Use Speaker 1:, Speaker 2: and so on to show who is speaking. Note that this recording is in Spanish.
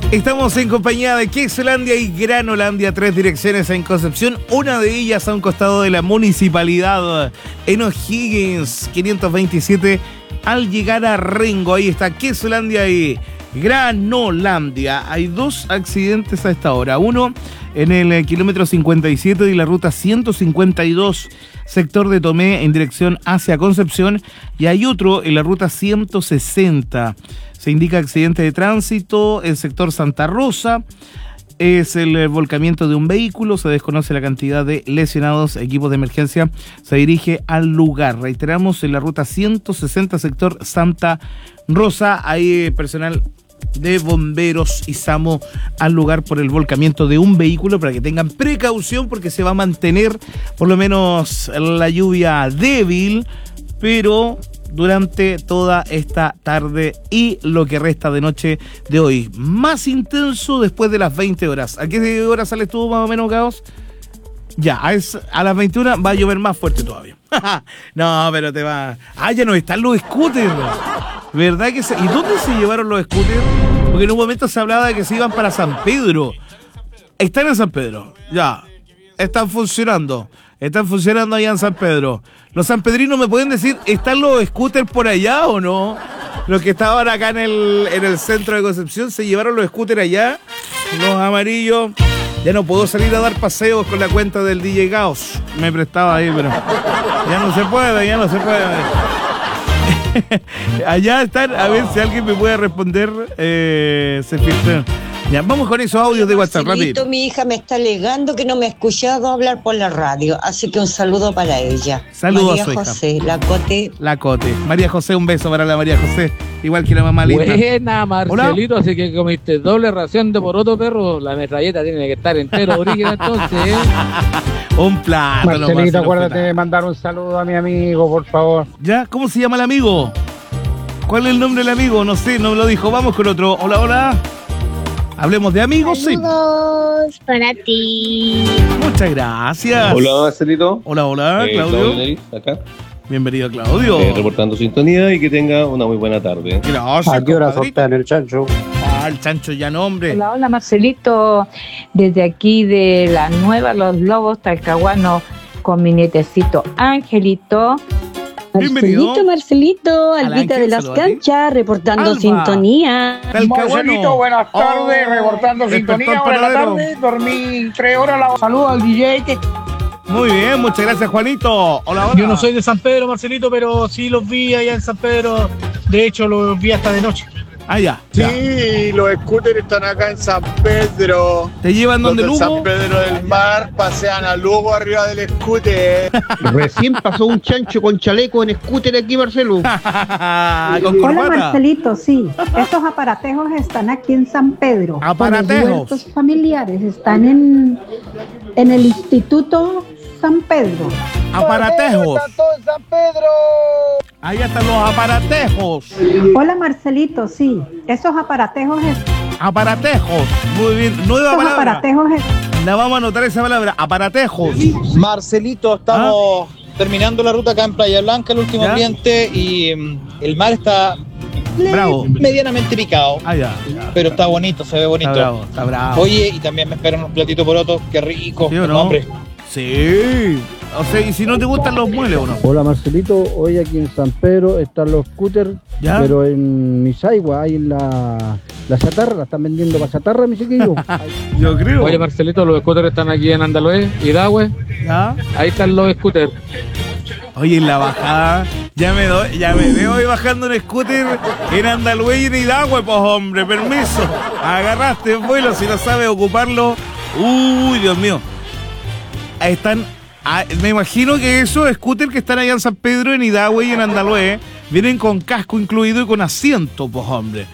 Speaker 1: Estamos en compañía de Quesolandia y Granolandia, 3 direcciones en Concepción, una de ellas a un costado de la municipalidad, en O'Higgins 527, al llegar a Rengo. Ahí está Quesolandia y Granolandia. Hay 2 accidentes a esta hora, uno en el kilómetro 57 de la ruta 152, sector de Tomé en dirección hacia Concepción, y hay otro en la ruta 160. Se indica accidente de tránsito en sector Santa Rosa. Es el volcamiento de un vehículo. Se desconoce la cantidad de lesionados. Equipos de emergencia se dirige al lugar. Reiteramos, en la ruta 160, sector Santa Rosa. Hay personal de bomberos y SAMU al lugar por el volcamiento de un vehículo, para que tengan precaución, porque se va a mantener por lo menos la lluvia débil, pero durante toda esta tarde y lo que resta de noche de hoy. Más intenso después de las 20 horas. ¿A qué hora sales tú más o menos, Caos? Ya, a las 21 va a llover más fuerte todavía. No, pero te va... Ah, ya no están los scooters. ¿Verdad que se... ¿Y dónde se llevaron los scooters? Porque en un momento se hablaba de que se iban para San Pedro. Están en San Pedro, ya. Están funcionando allá en San Pedro. Los sanpedrinos me pueden decir, ¿están los scooters por allá o no? Los que estaban acá en el centro de Concepción, se llevaron los scooters allá, los amarillos. Ya no puedo salir a dar paseos con la cuenta del DJ Gauss. Me prestaba ahí, pero ya no se puede. Allá están, a ver si alguien me puede responder. Se filtraron. Ya, vamos con esos audios de WhatsApp, rápido.
Speaker 2: Mi hija me está alegando que no me ha escuchado hablar por la radio, así que un saludo para ella.
Speaker 1: Saludos
Speaker 2: María
Speaker 1: a su hija.
Speaker 2: José, la Cote.
Speaker 1: María José, un beso para la María José, igual que la mamá linda.
Speaker 3: Buena, Marcelito. Hola. Así que comiste doble ración de poroto, perro. La metralleta tiene que estar entero, origen, entonces.
Speaker 1: Un plato.
Speaker 4: Marcelito, acuérdate de mandar un saludo a mi amigo, por favor.
Speaker 1: ¿Ya? ¿Cómo se llama el amigo? ¿Cuál es el nombre del amigo? No sé, no me lo dijo. Vamos con otro. Hola, hola. Hablemos de amigos.
Speaker 5: Saludos para ti.
Speaker 1: Muchas gracias.
Speaker 6: Hola, Marcelito.
Speaker 1: Hola, Claudio.
Speaker 6: Neriz, acá.
Speaker 1: Bienvenido, Claudio.
Speaker 6: Reportando sintonía y que tenga una muy buena tarde.
Speaker 1: Gracias.
Speaker 4: ¿A qué hora sortean el chancho?
Speaker 1: El chancho ya no, hombre.
Speaker 7: Hola, Marcelito. Desde aquí de la Nueva Los Lobos, Talcahuano, con mi nietecito Angelito.
Speaker 5: Marcelito, Albita de las Canchas, reportando
Speaker 1: Alba.
Speaker 5: Sintonía.
Speaker 4: Marcelito, buenas tardes, reportando sintonía. Buenas tardes, dormí 3 horas. Saludos al DJ.
Speaker 1: Muy bien, muchas gracias, Juanito. Hola.
Speaker 8: Yo no soy de San Pedro, Marcelito, pero sí los vi allá en San Pedro. De hecho, los vi hasta de noche.
Speaker 1: Ah, ya.
Speaker 9: Sí, los scooters están acá en San Pedro.
Speaker 1: ¿Te llevan donde Lugo?
Speaker 9: San Pedro del Mar, pasean a Lugo arriba del scooter.
Speaker 4: Recién pasó un chancho con chaleco en scooter aquí, Marcelo.
Speaker 10: Hola, Marcelito, sí. Esos aparatejos están aquí en San Pedro.
Speaker 1: ¿Aparatejos?
Speaker 10: Los familiares están en el Instituto San Pedro.
Speaker 1: ¿Aparatejos?
Speaker 9: Están todos en San Pedro.
Speaker 1: Ahí están los aparatejos.
Speaker 10: Hola, Marcelito, sí. Esos aparatejos
Speaker 1: Aparatejos. Muy bien. Nueva palabra.
Speaker 10: Aparatejos
Speaker 1: La vamos a anotar esa palabra. Aparatejos.
Speaker 11: Marcelito, estamos terminando la ruta acá en Playa Blanca, el último ambiente, y el mar está medianamente picado.
Speaker 1: Ya.
Speaker 11: Pero está bonito, se ve bonito.
Speaker 1: Está bravo.
Speaker 11: Oye, y también me esperan unos platitos porotos, qué rico.
Speaker 1: ¿Sí o no?
Speaker 11: Hombre.
Speaker 1: Sí. O sea, y si no te gustan los mueles o no.
Speaker 4: Hola, Marcelito, hoy aquí en San Pedro están los scooters,
Speaker 1: ¿ya?
Speaker 4: Pero en Misaigua, ahí en la chatarra, la están vendiendo para chatarra, mi chiquillo.
Speaker 1: Yo creo.
Speaker 3: Oye, Marcelito, los scooters están aquí en Andaluz, Hidahue.
Speaker 1: ¿Ya?
Speaker 3: Ahí están los scooters.
Speaker 1: Oye, en la bajada, ya me veo hoy bajando un scooter en Andaluz y en Hidahue, pues hombre, permiso. Agarraste el vuelo, si no sabes ocuparlo. Uy, Dios mío. Están... me imagino que esos scooters que están allá en San Pedro, en Hidahue y en Andaluz, vienen con casco incluido y con asiento, pues hombre.